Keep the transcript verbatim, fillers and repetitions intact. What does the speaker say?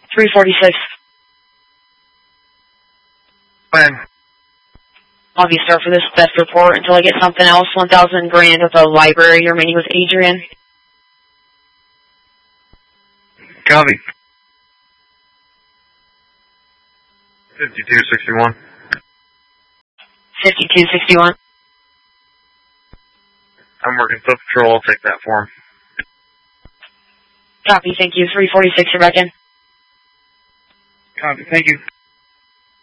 three forty-six. When? I'll be start for this theft report until I get something else. one thousand grand at the library. You're meeting with Adrian. Copy. fifty-two sixty-one. fifty-two sixty-one. I'm working foot patrol. I'll take that for him. Copy, thank you. three forty-six, you're back in. Copy, thank you.